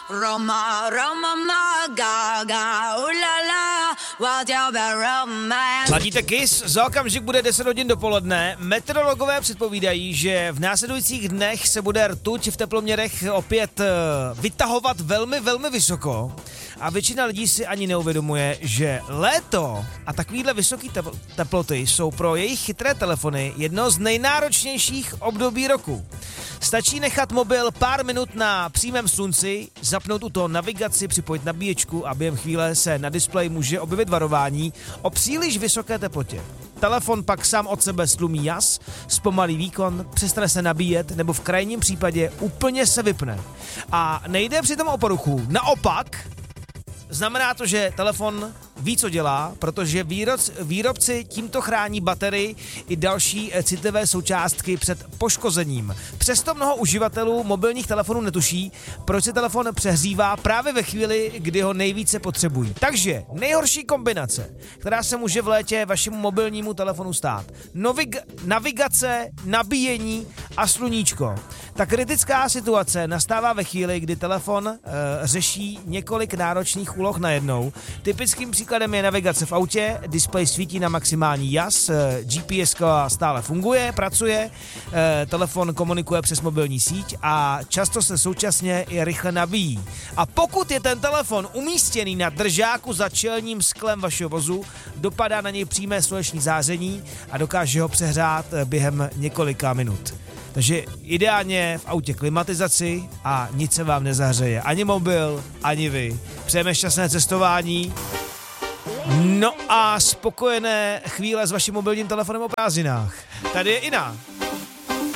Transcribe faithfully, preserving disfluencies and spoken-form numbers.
Roma, Roma, ma, ga, ga, ulala, whatever, Roma. Ladíte Kiss, za okamžik bude deset hodin dopoledne. Meteorologové předpovídají, že v následujících dnech se bude rtuť v teploměrech opět vytahovat velmi, velmi vysoko. A většina lidí si ani neuvědomuje, že léto a takovýhle vysoké teploty jsou pro jejich chytré telefony jedno z nejnáročnějších období roku. Stačí nechat mobil pár minut na přímém slunci, zapnout u toho navigaci, připojit nabíječku a během chvíle se na displeji může objevit varování o příliš vysoké teplotě. Telefon pak sám od sebe stlumí jas, zpomalí výkon, přestane se nabíjet nebo v krajním případě úplně se vypne. A nejde přitom o poruchu, naopak. Znamená to, že telefon ví, co dělá, protože výrob, výrobci tímto chrání baterii i další citlivé součástky před poškozením. Přesto mnoho uživatelů mobilních telefonů netuší, proč se telefon přehřívá právě ve chvíli, kdy ho nejvíce potřebují. Takže nejhorší kombinace, která se může v létě vašemu mobilnímu telefonu stát. Novig- navigace, nabíjení a sluníčko. Ta kritická situace nastává ve chvíli, kdy telefon e, řeší několik náročných úloh najednou. Typickým příkladem je navigace v autě, displej svítí na maximální jas, G P S stále funguje, pracuje, e, telefon komunikuje přes mobilní síť a často se současně i rychle nabíjí. A pokud je ten telefon umístěný na držáku za čelním sklem vašeho vozu, dopadá na něj přímé sluneční záření a dokáže ho přehrát během několika minut. Takže ideálně v autě klimatizaci a nic se vám nezahřeje. Ani mobil, ani vy. Přejeme šťastné cestování. No a spokojené chvíle s vaším mobilním telefonem o prázdninách. Tady je Ina.